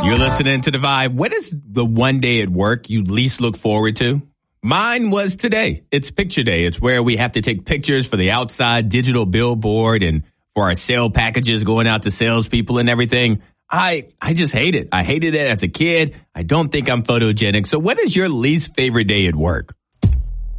You're listening to The Vibe. What is the one day at work you least look forward to? Mine was today. It's picture day. It's where we have to take pictures for the outside digital billboard and for our sale packages going out to salespeople and everything. I just hate it. I hated it as a kid. I don't think I'm photogenic. So what is your least favorite day at work?